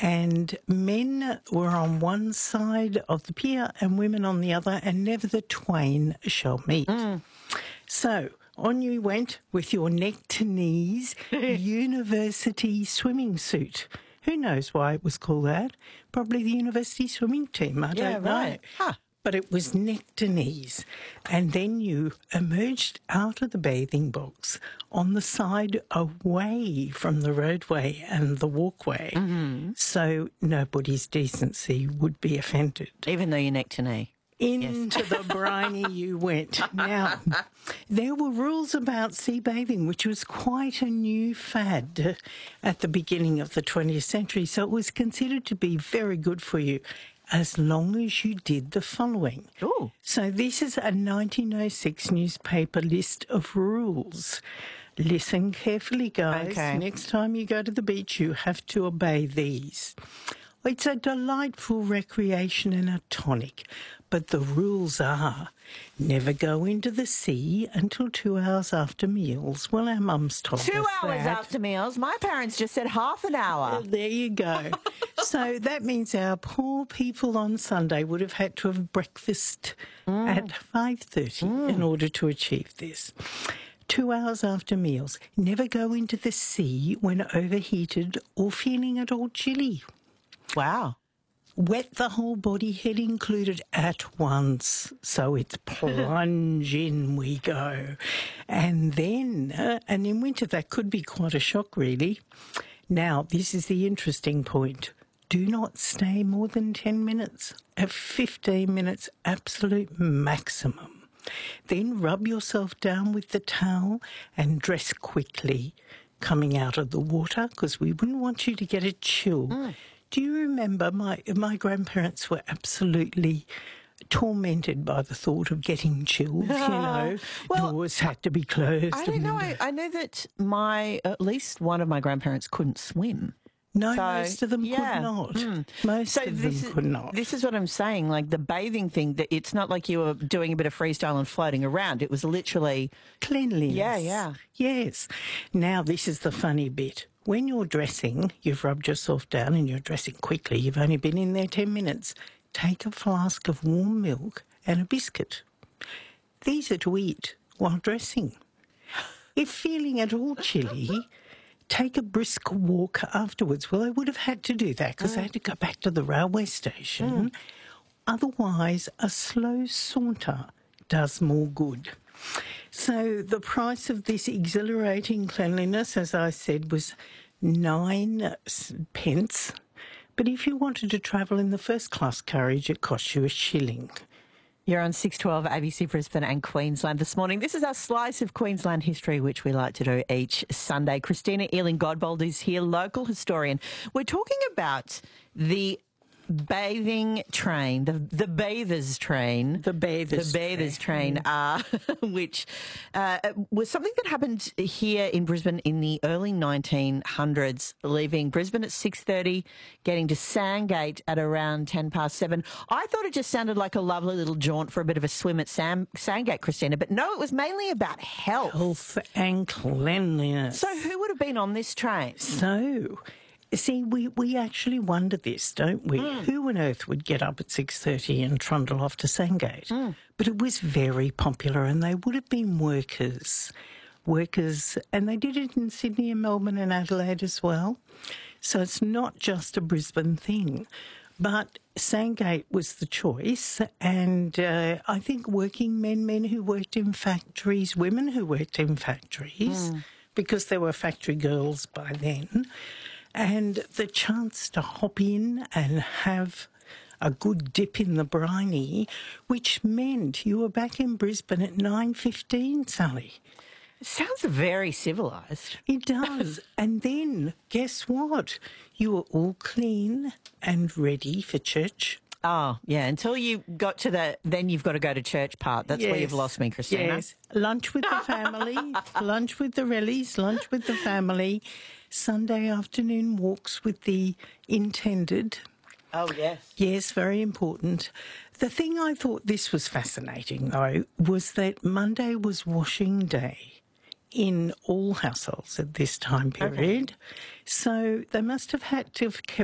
and men were on one side of the pier and women on the other, and never the twain shall meet. So on you went with your neck to knees university swimming suit. Who knows why it was called that? Probably the university swimming team. I don't know. Right. Huh. But it was neck to knees. And then you emerged out of the bathing box on the side away from the roadway and the walkway, so nobody's decency would be offended. Even though you're neck to knee. Into the briny you went. Now, there were rules about sea bathing, which was quite a new fad at the beginning of the 20th century, so it was considered to be very good for you as long as you did the following. Ooh. So this is a 1906 newspaper list of rules. Listen carefully, guys. Okay. Next time you go to the beach, you have to obey these. It's a delightful recreation and a tonic, but the rules are never go into the sea until 2 hours after meals. Well, our mums told us 2 hours that. after meals. My parents just said half an hour. There you go. So that means our poor people on Sunday would have had to have breakfast at 5:30 in order to achieve this. 2 hours after meals. Never go into the sea when overheated or feeling at all chilly. Wow. Wet the whole body, head included, at once. So it's plunge in we go. And then, and in winter that could be quite a shock really. Now, this is the interesting point. Do not stay more than 10 minutes. At 15 minutes, absolute maximum. Then rub yourself down with the towel and dress quickly coming out of the water, because we wouldn't want you to get a chill. Do you remember my grandparents were absolutely tormented by the thought of getting chills, Well, doors had to be closed. I don't know. I know that at least one of my grandparents couldn't swim. No, So, most of them could not. Most of them could not. This is what I'm saying. Like the bathing thing, that it's not like you were doing a bit of freestyle and floating around. It was literally Cleanliness. Yeah. Yes. Now, this is the funny bit. When you're dressing, you've rubbed yourself down and you're dressing quickly. You've only been in there 10 minutes. Take a flask of warm milk and a biscuit. These are to eat while dressing. If feeling at all chilly, take a brisk walk afterwards. Well, I would have had to do that because I had to go back to the railway station. Otherwise, a slow saunter does more good. So the price of this exhilarating cleanliness, as I said, was 9 pence. But if you wanted to travel in the first class carriage, it cost you $1. You're on 612 ABC Brisbane and Queensland this morning. This is our slice of Queensland history, which we like to do each Sunday. Christina Ealing-Godbold is here, local historian. We're talking about the bathing train, the bathers train. The bathers train, which was something that happened here in Brisbane in the early 1900s, leaving Brisbane at 6:30, getting to Sandgate at around 7:10. I thought it just sounded like a lovely little jaunt for a bit of a swim at Sandgate, Christina, but no, it was mainly about health. Health and cleanliness. So who would have been on this train? So, see, we actually wonder this, don't we? Who on earth would get up at 6:30 and trundle off to Sandgate? But it was very popular, and they would have been workers, and they did it in Sydney and Melbourne and Adelaide as well. So it's not just a Brisbane thing. But Sandgate was the choice, and I think working men who worked in factories, women who worked in factories, because there were factory girls by then, and the chance to hop in and have a good dip in the briny, which meant you were back in Brisbane at 9:15, Sally. It sounds very civilised. It does. And then, guess what? You were all clean and ready for church. Oh, yeah, until you got to then you've got to go to church part. That's where you've lost me, Christina. Yes. Lunch with the family, lunch with the Rellies, lunch with the family, Sunday afternoon walks with the intended. Oh, yes. Yes, very important. The thing I thought this was fascinating, though, was that Monday was washing day in all households at this time period. So they must have had to have kept